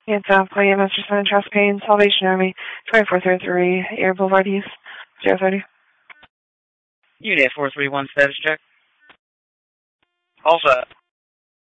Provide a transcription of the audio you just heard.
It's Point Master Sun Trust Payne, Salvation Army, 2433, Air Boulevard East, 030. Unit 431, status check. All set.